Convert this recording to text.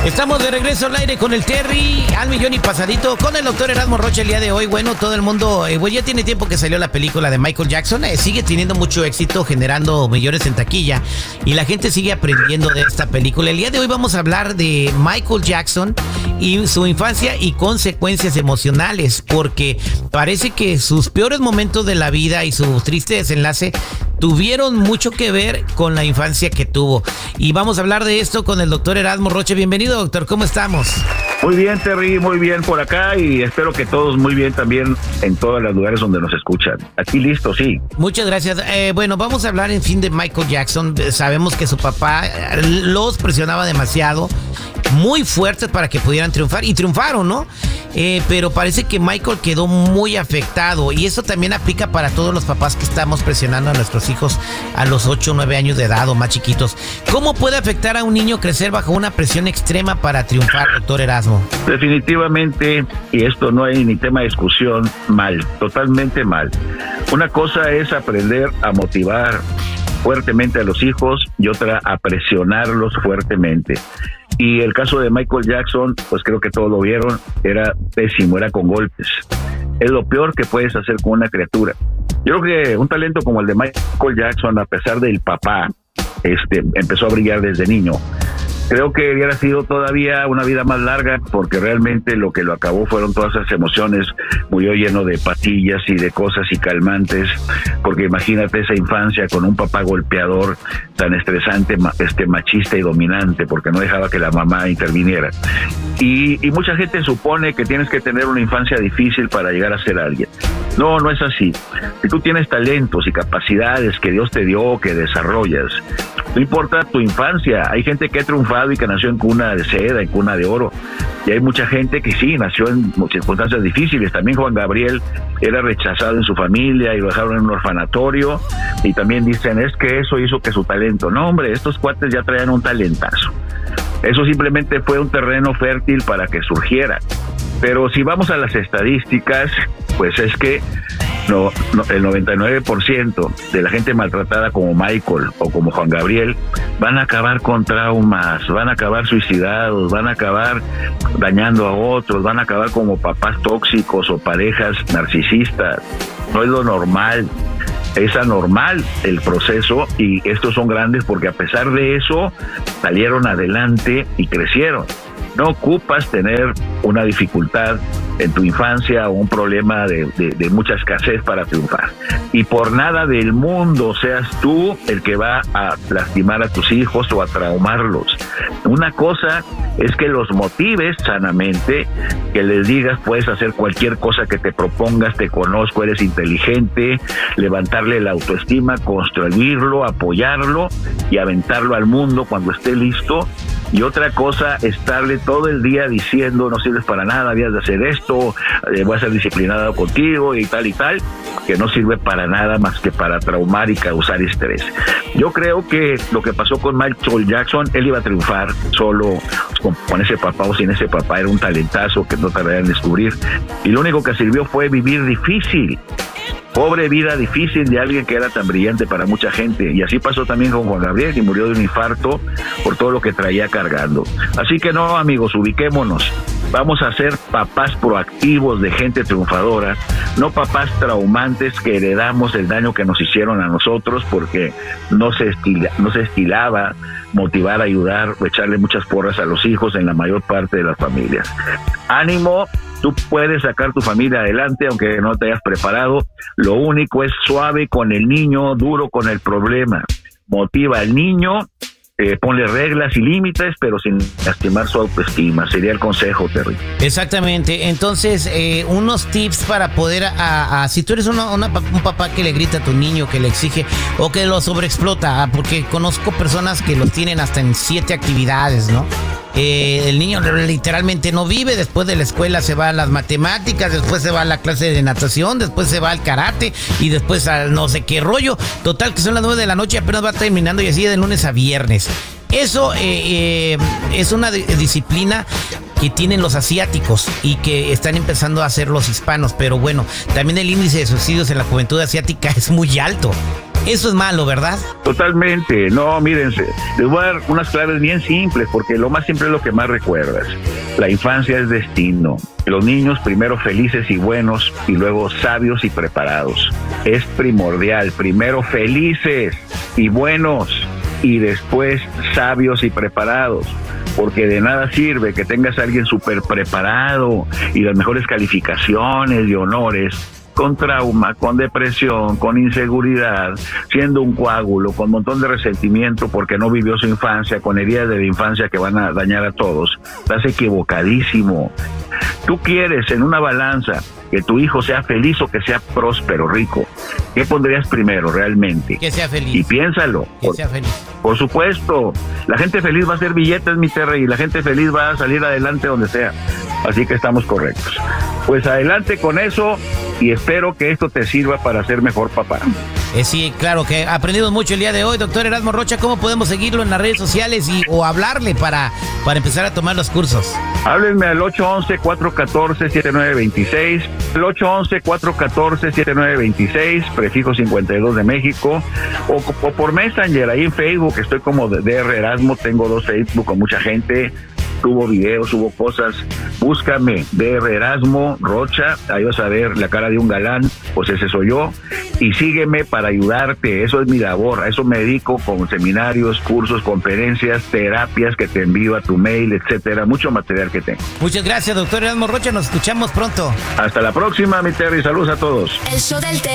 Estamos de regreso al aire con el Terry, al millón y pasadito, con el doctor Erasmo Rocha el día de hoy. Bueno, todo el mundo, ya tiene tiempo que salió la película de Michael Jackson, sigue teniendo mucho éxito, generando millones en taquilla, y la gente sigue aprendiendo de esta película. El día de hoy vamos a hablar de Michael Jackson y su infancia y consecuencias emocionales, porque parece que sus peores momentos de la vida y su triste desenlace tuvieron mucho que ver con la infancia que tuvo. Y vamos a hablar de esto con el doctor Erasmo Rocha. Bienvenido, doctor, ¿cómo estamos? Muy bien, Terry, muy bien por acá, y espero que todos muy bien también en todos los lugares donde nos escuchan. Aquí listo, sí. Muchas gracias. Bueno, vamos a hablar en fin de Michael Jackson. Sabemos que su papá los presionaba demasiado, muy fuertes para que pudieran triunfar, y triunfaron, ¿no? Pero parece que Michael quedó muy afectado, y eso también aplica para todos los papás que estamos presionando a nuestros hijos a los 8 o 9 años de edad o más chiquitos. ¿Cómo puede afectar a un niño crecer bajo una presión extrema para triunfar, doctor Erasmo? Definitivamente, y esto no hay ni tema de discusión, mal, totalmente mal. Una cosa es aprender a motivar fuertemente a los hijos y otra a presionarlos fuertemente. Y el caso de Michael Jackson, pues creo que todos lo vieron, era pésimo, era con golpes. Es lo peor que puedes hacer con una criatura. Yo creo que un talento como el de Michael Jackson, a pesar del papá, empezó a brillar desde niño. Creo que hubiera sido todavía una vida más larga, porque realmente lo que lo acabó fueron todas esas emociones. Murió lleno de pastillas y de cosas y calmantes, porque imagínate esa infancia con un papá golpeador tan estresante, machista y dominante, porque no dejaba que la mamá interviniera. Y mucha gente supone que tienes que tener una infancia difícil para llegar a ser alguien. No, no es así. Si tú tienes talentos y capacidades que Dios te dio, que desarrollas, no importa tu infancia. Hay gente que ha triunfado y que nació en cuna de seda, en cuna de oro. Y hay mucha gente que sí, nació en circunstancias difíciles. También Juan Gabriel era rechazado en su familia y lo dejaron en un orfanatorio. Y también dicen, es que eso hizo que su talento. No, hombre, estos cuates ya traían un talentazo. Eso simplemente fue un terreno fértil para que surgiera. Pero si vamos a las estadísticas, pues es que el 99% de la gente maltratada como Michael o como Juan Gabriel van a acabar con traumas, van a acabar suicidados, van a acabar dañando a otros, van a acabar como papás tóxicos o parejas narcisistas. No es lo normal. Es anormal el proceso, y estos son grandes porque a pesar de eso salieron adelante y crecieron. No ocupas tener una dificultad en tu infancia o un problema de mucha escasez para triunfar. Y por nada del mundo seas tú el que va a lastimar a tus hijos o a traumarlos. Una cosa es que los motives sanamente, que les digas, puedes hacer cualquier cosa que te propongas, te conozco, eres inteligente, levantarle la autoestima, construirlo, apoyarlo y aventarlo al mundo cuando esté listo. Y otra cosa, estarle todo el día diciendo, no sirves para nada, habías de hacer esto, voy a ser disciplinado contigo y tal, que no sirve para nada más que para traumar y causar estrés. Yo creo que lo que pasó con Michael Jackson, él iba a triunfar solo, con ese papá o sin ese papá, era un talentazo que no tardarían en descubrir. Y lo único que sirvió fue vivir difícil. Pobre vida difícil de alguien que era tan brillante para mucha gente. Y así pasó también con Juan Gabriel, y murió de un infarto por todo lo que traía cargando. Así que no, amigos, ubiquémonos. Vamos a ser papás proactivos de gente triunfadora, no papás traumantes que heredamos el daño que nos hicieron a nosotros, porque no se estilaba motivar, ayudar o echarle muchas porras a los hijos en la mayor parte de las familias. ¡Ánimo! Tú puedes sacar tu familia adelante aunque no te hayas preparado. Lo único es suave con el niño, duro con el problema. Motiva al niño, ponle reglas y límites, pero sin lastimar su autoestima. Sería el consejo, Terry. Exactamente. Entonces, unos tips para poder, si tú eres un papá que le grita a tu niño, que le exige o que lo sobreexplota, porque conozco personas que los tienen hasta en 7 actividades, ¿no? El niño literalmente no vive. Después de la escuela se va a las matemáticas, después se va a la clase de natación, después se va al karate y después a no sé qué rollo. Total, que son las 9 de la noche y apenas va terminando, y así de lunes a viernes. Eso es una disciplina que tienen los asiáticos y que están empezando a hacer los hispanos. Pero bueno, también el índice de suicidios en la juventud asiática es muy alto. Eso es malo, ¿verdad? Totalmente. No, mírense, les voy a dar unas claves bien simples, porque lo más simple es lo que más recuerdas. La infancia es destino. Los niños primero felices y buenos y luego sabios y preparados. Es primordial, primero felices y buenos y después sabios y preparados. Porque de nada sirve que tengas a alguien súper preparado y las mejores calificaciones y honores, con trauma, con depresión, con inseguridad, siendo un coágulo, con un montón de resentimiento porque no vivió su infancia, con heridas de la infancia que van a dañar a todos. Estás equivocadísimo. Tú quieres en una balanza que tu hijo sea feliz o que sea próspero, rico. ¿Qué pondrías primero realmente? Que sea feliz. Y piénsalo. Que sea feliz. Por supuesto. La gente feliz va a hacer billetes, mi Terry, y la gente feliz va a salir adelante donde sea. Así que estamos correctos. Pues adelante con eso y espero que esto te sirva para ser mejor papá. Sí, claro que aprendimos mucho el día de hoy, doctor Erasmo Rocha. ¿Cómo podemos seguirlo en las redes sociales o hablarle para empezar a tomar los cursos? Háblenme al 811-414-7926, el 811-414-7926, prefijo 52 de México, o por Messenger, ahí en Facebook, estoy como DR Erasmo, tengo 2 Facebook con mucha gente, subo videos, subo cosas, búscame DR Erasmo Rocha, ahí vas a ver la cara de un galán, pues ese soy yo, y sígueme para ayudarte, eso es mi labor, a eso me dedico con seminarios, cursos, conferencias, terapias que te envío a tu mail, etcétera, mucho material que tengo. Muchas gracias, doctor Erasmo Rocha, nos escuchamos pronto. Hasta la próxima, mi Terry, saludos a todos. El show del